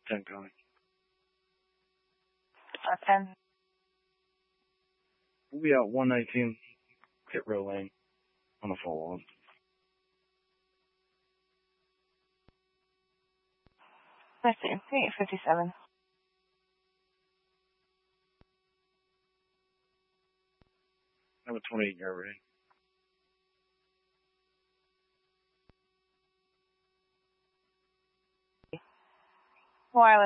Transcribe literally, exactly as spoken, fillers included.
ten coming. Uh, ten. We'll be out one nineteen, hit row lane on the follow on. Fifty, eight fifty-seven. I have a twenty-eight yard rating. Wireless.